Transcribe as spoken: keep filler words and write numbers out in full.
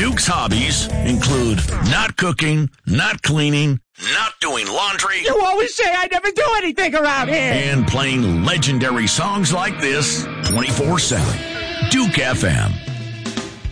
Duke's hobbies include not cooking, not cleaning, not doing laundry. You always say I never do anything around here. And playing legendary songs like this twenty-four seven. Duke F M.